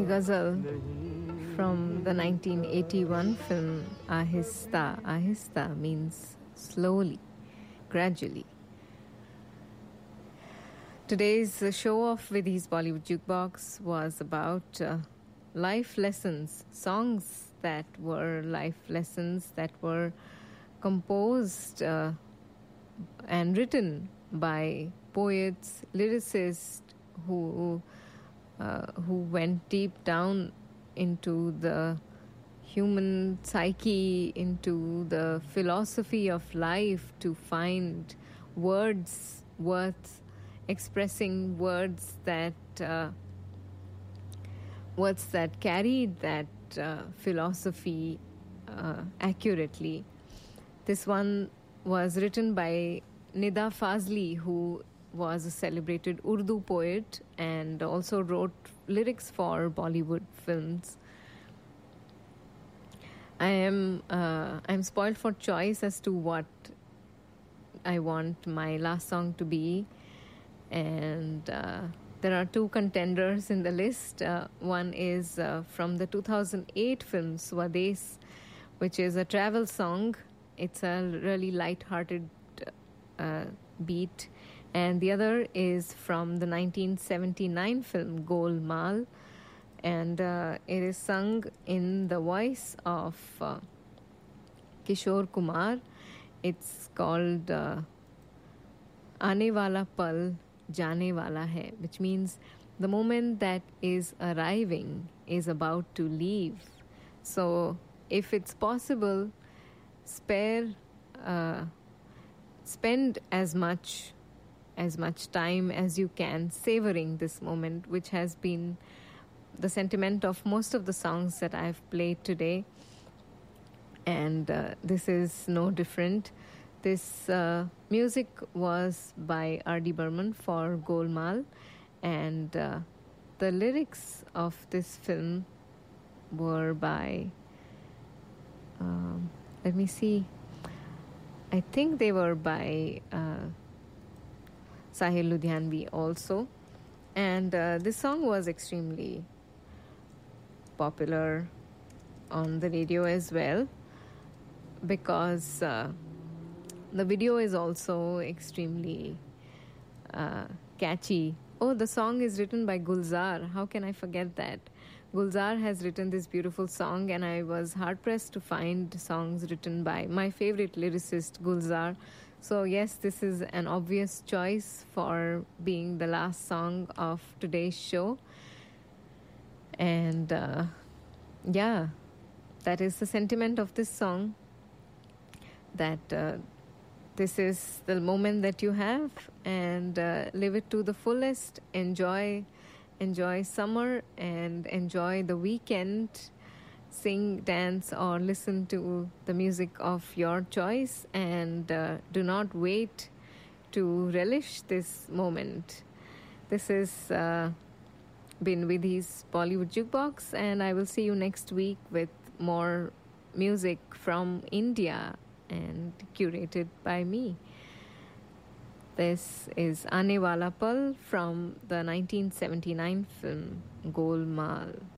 ghazal from the 1981 film Ahista. Ahista means slowly, gradually. Today's show off with his Bollywood Jukebox was about life lessons, songs that were life lessons that were composed and written by poets, lyricists who went deep down into the human psyche, into the philosophy of life to find words worth expressing, words that carried that philosophy accurately. This one was written by Nida Fazli, who was a celebrated Urdu poet and also wrote lyrics for Bollywood films. I'm spoiled for choice as to what I want my last song to be, and there are two contenders in the list. One is from the 2008 film Swades, which is a travel song. It's a really light-hearted beat. And the other is from the 1979 film Golmaal, and it is sung in the voice of Kishore Kumar. It's called Aane Wala Pal Jaane Wala Hai, which means the moment that is arriving is about to leave. So if it's possible, spend as much time as you can savoring this moment, which has been the sentiment of most of the songs that I've played today. And this is no different. This music was by R.D. Burman for Golmaal, and the lyrics of this film were by, let me see, I think they were by Sahil Ludhianvi also. And this song was extremely popular on the radio as well, because the video is also extremely catchy. Oh, the song is written by Gulzar. How can I forget that? Gulzar has written this beautiful song, and I was hard-pressed to find songs written by my favorite lyricist, Gulzar. So yes, this is an obvious choice for being the last song of today's show. And yeah, that is the sentiment of this song, that this is the moment that you have, and live it to the fullest. Enjoy summer and enjoy the weekend. Sing, dance, or listen to the music of your choice, and do not wait to relish this moment. This is been Vidhi's Bollywood Jukebox, and I will see you next week with more music from India and curated by me. This is Aane Wala Pal from the 1979 film Golmaal.